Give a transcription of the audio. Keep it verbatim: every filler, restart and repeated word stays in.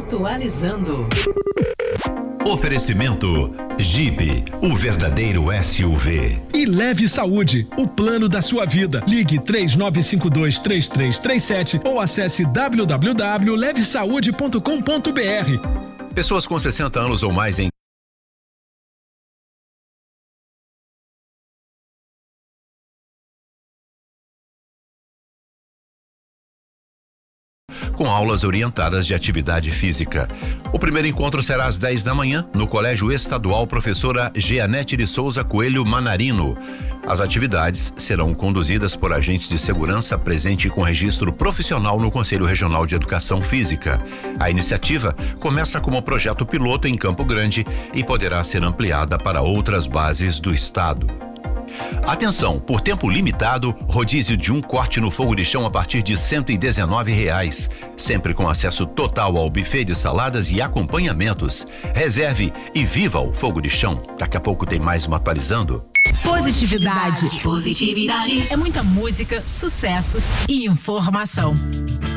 Atualizando. Oferecimento Jeep, o verdadeiro S U V. E Leve Saúde, o plano da sua vida. Ligue três nove cinco dois, três três três sete ou acesse w w w ponto leve saúde ponto com ponto b r. Pessoas com sessenta anos ou mais em com aulas orientadas de atividade física. O primeiro encontro será às dez da manhã, no Colégio Estadual Professora Jeanette de Souza Coelho Manarino. As atividades serão conduzidas por agentes de segurança presente com registro profissional no Conselho Regional de Educação Física. A iniciativa começa como projeto piloto em Campo Grande e poderá ser ampliada para outras bases do estado. Atenção, por tempo limitado, rodízio de um corte no fogo de chão a partir de cento e dezenove reais, sempre com acesso total ao buffet de saladas e acompanhamentos. Reserve e viva o fogo de chão. Daqui a pouco tem mais uma atualizando. Positividade. Positividade. É muita música, sucessos e informação.